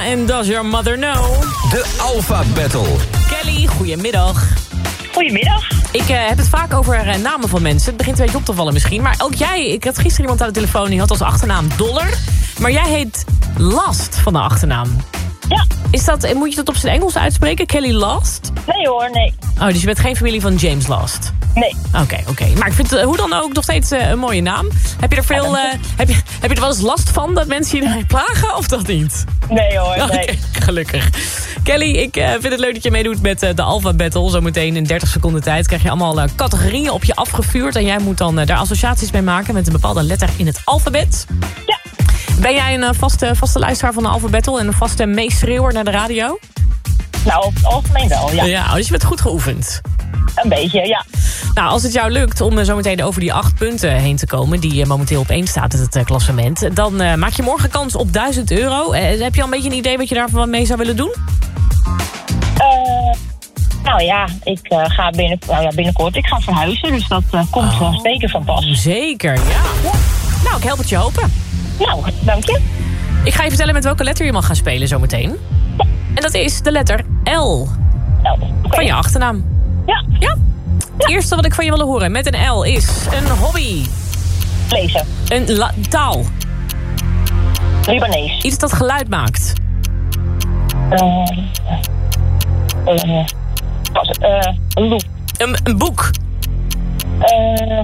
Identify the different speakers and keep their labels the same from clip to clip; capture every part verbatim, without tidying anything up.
Speaker 1: en Does Your Mother Know?
Speaker 2: De Alpha Battle.
Speaker 1: Kelly, goedemiddag.
Speaker 3: Goedemiddag.
Speaker 1: Ik uh, heb het vaak over uh, namen van mensen. Het begint een beetje op te vallen misschien. Maar ook jij, ik had gisteren iemand aan de telefoon... die had als achternaam Dollar. Maar jij heet Last van de achternaam.
Speaker 3: Ja.
Speaker 1: Is dat, moet je dat op zijn Engels uitspreken? Kelly Last?
Speaker 3: Nee hoor, nee.
Speaker 1: Oh, dus je bent geen familie van James Last?
Speaker 3: Nee.
Speaker 1: Oké, okay, oké. Okay. Maar ik vind het hoe dan ook nog steeds uh, een mooie naam. Heb je er veel, uh, heb, je, heb je er wel eens last van dat mensen je ermee plagen of dat niet?
Speaker 3: Nee hoor, nee.
Speaker 1: Okay, gelukkig. Kelly, ik uh, vind het leuk dat je meedoet met uh, de Alpha Battle. Zometeen in dertig seconden tijd krijg je allemaal uh, categorieën op je afgevuurd. En jij moet dan uh, daar associaties mee maken met een bepaalde letter in het alfabet.
Speaker 3: Ja.
Speaker 1: Ben jij een uh, vaste, vaste luisteraar van de Alpha Battle en een vaste meeschreeuwer naar de radio?
Speaker 3: Nou, op het algemeen wel, ja.
Speaker 1: Ja, dus je bent goed geoefend.
Speaker 3: Een beetje, ja.
Speaker 1: Nou, als het jou lukt om uh, zometeen over die acht punten heen te komen... die uh, momenteel op één staat in het uh, klassement... dan uh, maak je morgen kans op duizend euro. Uh, heb je al een beetje een idee wat je daarvan mee zou willen doen?
Speaker 3: Uh, nou ja, ik uh, ga binnen, nou ja, binnenkort ik ga verhuizen. Dus dat uh, komt oh. uh, zeker van pas.
Speaker 1: Zeker, ja. ja. Nou, ik help het je hopen.
Speaker 3: Nou, dank je.
Speaker 1: Ik ga je vertellen met welke letter je mag gaan spelen zometeen. Ja. En dat is de letter L.
Speaker 3: L. Okay.
Speaker 1: Van je achternaam.
Speaker 3: Ja.
Speaker 1: Ja? Het ja. eerste wat ik van je wil horen met een L is een hobby.
Speaker 3: Lezen.
Speaker 1: Een la- taal.
Speaker 3: Libanees.
Speaker 1: Iets dat geluid maakt.
Speaker 3: Uh, uh, pas, uh, een loop.
Speaker 1: Een, een boek.
Speaker 3: Uh,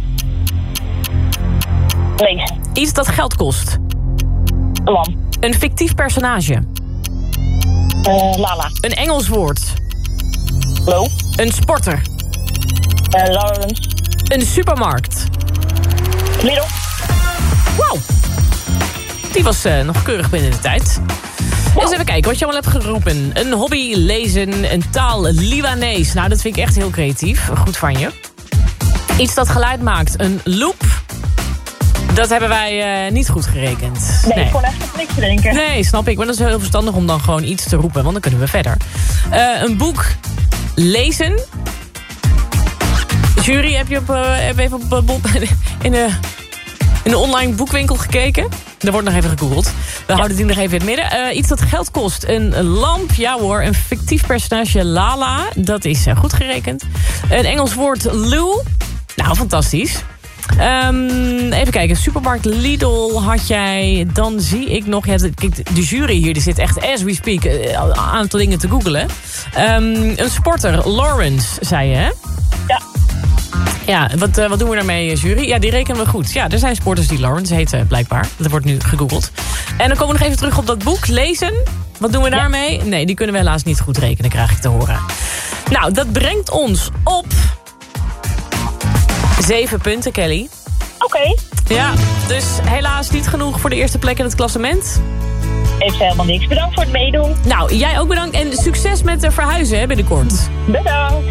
Speaker 3: lezen.
Speaker 1: Iets dat geld kost.
Speaker 3: Lam.
Speaker 1: Een fictief personage.
Speaker 3: Uh, Lala.
Speaker 1: Een Engels woord.
Speaker 3: Lo.
Speaker 1: Een sporter.
Speaker 3: Uh, Lawrence.
Speaker 1: Een supermarkt.
Speaker 3: Lidl.
Speaker 1: Wauw. Die was uh, nog keurig binnen de tijd. Wow. Eens even kijken wat je allemaal hebt geroepen. Een hobby, lezen, een taal, Libanees. Nou, dat vind ik echt heel creatief. Goed van je. Iets dat geluid maakt. Een loop. Dat hebben wij uh, niet goed gerekend.
Speaker 3: Nee, nee, ik kon echt op niks denken.
Speaker 1: Nee, snap ik. Maar dat is heel verstandig om dan gewoon iets te roepen. Want dan kunnen we verder. Uh, een boek. Lezen. Jury, heb je op, uh, heb je even op, uh, in, de, in de online boekwinkel gekeken? Er wordt nog even gegoogeld. We ja. houden die nog even in het midden. Uh, iets dat geld kost. Een lamp, ja hoor. Een fictief personage, Lala. Dat is uh, goed gerekend. Een Engels woord, Lou. Nou, fantastisch. Um, even kijken, supermarkt Lidl had jij. Dan zie ik nog, ja, kijk, de jury hier die zit echt as we speak een aantal dingen te googlen. Um, een sporter, Lawrence, zei je, hè?
Speaker 3: Ja.
Speaker 1: Ja, wat, uh, wat doen we daarmee, jury? Ja, die rekenen we goed. Ja, er zijn sporters die Lawrence heten, blijkbaar. Dat wordt nu gegoogeld. En dan komen we nog even terug op dat boek, lezen. Wat doen we daarmee? Ja. Nee, die kunnen we helaas niet goed rekenen, krijg ik te horen. Nou, dat brengt ons op zeven punten, Kelly.
Speaker 3: Oké. Okay.
Speaker 1: Ja, dus helaas niet genoeg voor de eerste plek in het klassement.
Speaker 3: Heeft helemaal niks. Bedankt voor het meedoen.
Speaker 1: Nou, jij ook bedankt en succes met verhuizen hè, binnenkort.
Speaker 3: Bedankt.